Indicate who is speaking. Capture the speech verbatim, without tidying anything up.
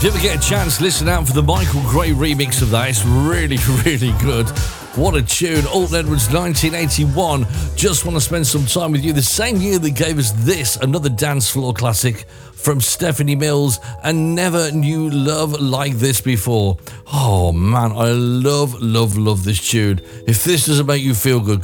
Speaker 1: you ever get a chance, listen out for the Michael Gray remix of that. It's really, really good. What a tune. Alton Edwards, nineteen eighty-one. Just want to spend some time with you. The same year that gave us this, another dance floor classic from Stephanie Mills, and Never Knew Love Like This Before. Oh man, I love, love, love this tune. If this doesn't make you feel good,